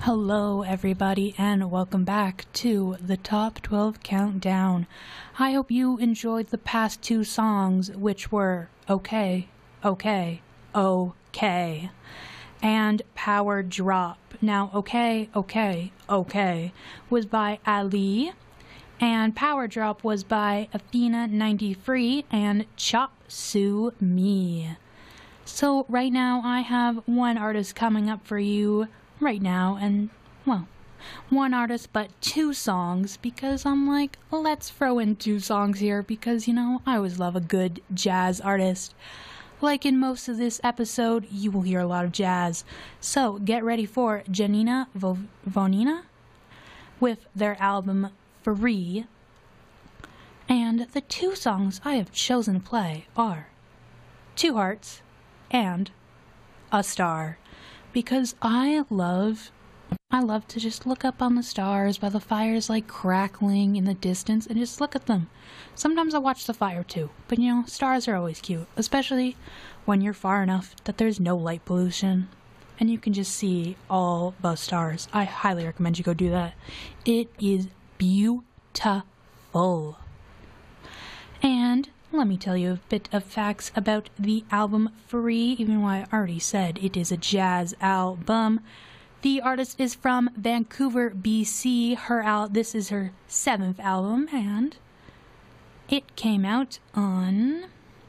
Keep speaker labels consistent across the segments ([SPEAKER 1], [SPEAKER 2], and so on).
[SPEAKER 1] Hello, everybody, and welcome back to the Top 12 Countdown. I hope you enjoyed the past two songs, which were Okay, Okay, Okay, and Power Drop. Now, Okay, Okay, Okay was by Ali, and Power Drop was by Athena93 and Chop Sue Me. So right now I have one artist coming up for you right now, and, well, one artist but two songs, because I'm like, let's throw in two songs here, because, you know, I always love a good jazz artist. Like in most of this episode, you will hear a lot of jazz. So get ready for Janina Vonina with their album Free. And the two songs I have chosen to play are Two Hearts and A Star. Because I love to just look up on the stars while the fire's like crackling in the distance and just look at them. Sometimes I watch the fire too, but you know, stars are always cute, especially when you're far enough that there's no light pollution and you can just see all the stars. I highly recommend you go do that. It is beautiful. And let me tell you a bit of facts about the album Free, even though I already said it is a jazz album. The artist is from Vancouver, BC. This is her 7th album, and it came out on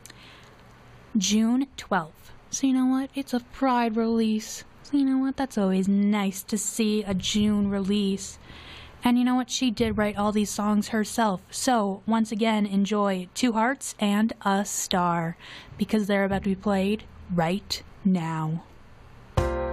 [SPEAKER 1] June 12th. So you know what? It's a Pride release. So you know what? That's always nice to see a June release. And you know what? She did write all these songs herself. So, once again, enjoy Two Hearts and A Star, because they're about to be played right now.